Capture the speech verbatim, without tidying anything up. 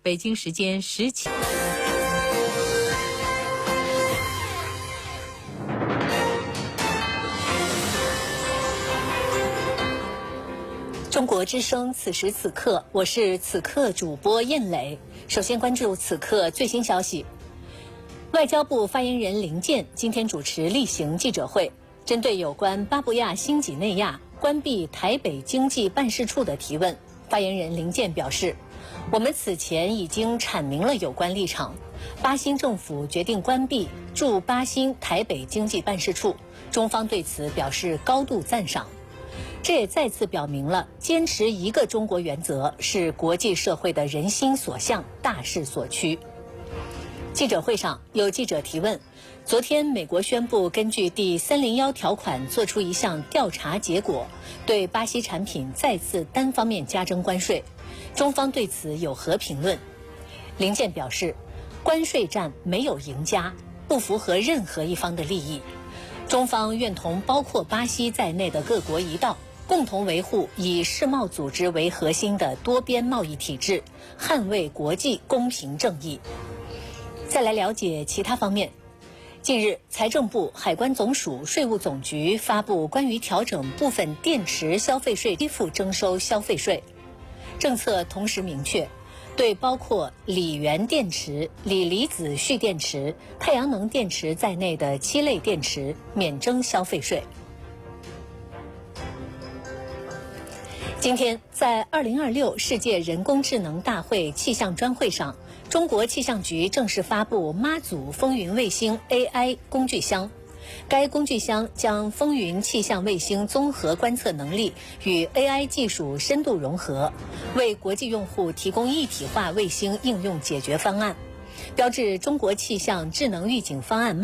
北京时间十七。 中国之声，此时此刻，我是此刻主播燕磊。首先关注此刻最新消息。外交部发言人林健今天主持例行记者会，针对有关巴布亚新几内亚关闭台北经济办事处的提问，发言人林健表示，我们此前已经阐明了有关立场。巴新政府决定关闭驻巴新台北经济办事处，中方对此表示高度赞赏。这也再次表明了坚持一个中国原则是国际社会的人心所向、大势所趋。记者会上有记者提问，昨天美国宣布根据第三零一条款做出一项调查结果，对巴西产品再次单方面加征关税，中方对此有何评论？林健表示，关税战没有赢家，不符合任何一方的利益，中方愿同包括巴西在内的各国一道，共同维护以世贸组织为核心的多边贸易体制，捍卫国际公平正义。再来了解其他方面。近日，财政部、海关总署、税务总局发布关于调整部分电池消费税依附征收消费税政策，同时明确，对包括锂源电池、锂离子蓄电池、太阳能电池在内的七类电池免征消费税。今天，在二零二六世界人工智能大会气象专会上，中国气象局正式发布妈祖风云卫星 A I 工具箱。该工具箱将风云气象卫星综合观测能力与 A I 技术深度融合，为国际用户提供一体化卫星应用解决方案，标志中国气象智能预警方案